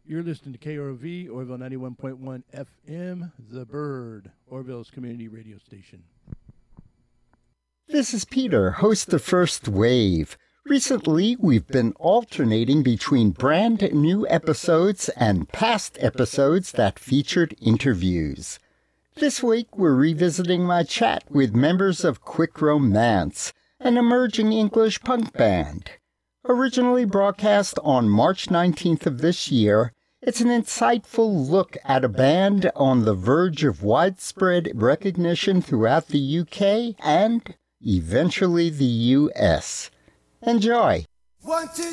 You're listening to KROV, Orville 91.1 FM, The Bird, Orville's community radio station. This is Peter, host of First Wave. Recently, we've been alternating between brand new episodes and past episodes that featured interviews. This week, we're revisiting my chat with members of Quick Romance, an emerging English punk band. Originally broadcast on March 19th of this year, it's an insightful look at a band on the verge of widespread recognition throughout the UK and eventually the US. Enjoy. 1, 2,